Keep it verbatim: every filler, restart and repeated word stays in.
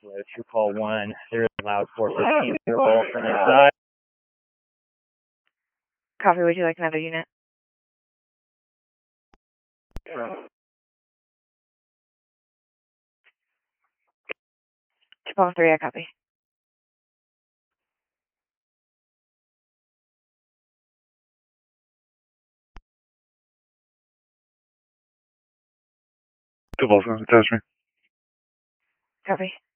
Two call one. There is loud four fifteen roll from inside. Copy, would you like another unit? Two three, I copy. Two balls, attach me. Copy.